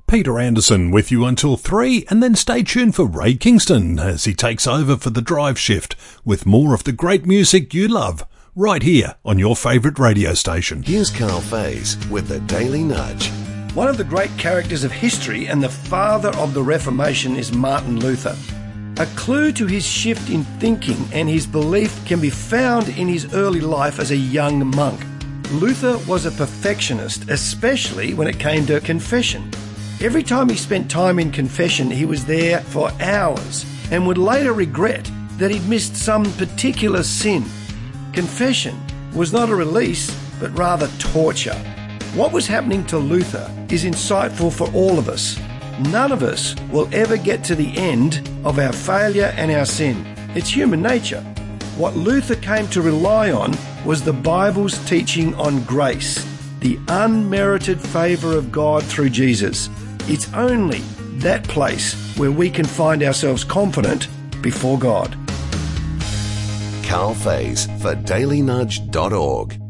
Peter Anderson with you until 3, and then stay tuned for Ray Kingston as he takes over for the drive shift with more of the great music you love right here on your favourite radio station. Here's Carl Faze with the Daily Nudge. One of the great characters of history and the father of the Reformation is Martin Luther. A clue to his shift in thinking and his belief can be found in his early life as a young monk. Luther was a perfectionist, especially when it came to confession. Every time he spent time in confession, he was there for hours and would later regret that he'd missed some particular sin. Confession was not a release, but rather torture. What was happening to Luther is insightful for all of us. None of us will ever get to the end of our failure and our sin. It's human nature. What Luther came to rely on was the Bible's teaching on grace, the unmerited favour of God through Jesus. It's only that place where we can find ourselves confident before God. Carl Faze for dailynudge.org.